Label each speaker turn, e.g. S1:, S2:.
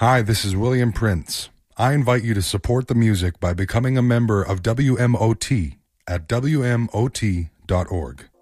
S1: Hi, this is William Prince. I invite you to support the music by becoming a member of WMOT at WMOT.org.